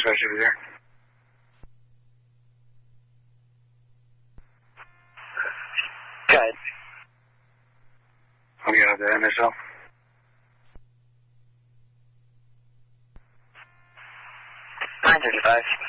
dispatch over there. Good. I'll get out the MSL. 935.